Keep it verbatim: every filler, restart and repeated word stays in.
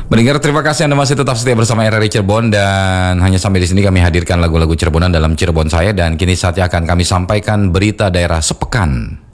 Pendengar, terima kasih Anda masih tetap setia bersama R R I Cirebon, dan hanya sampai di sini kami hadirkan lagu-lagu Cirebonan dalam Cirebon Saya, dan kini saatnya akan kami sampaikan berita daerah sepekan.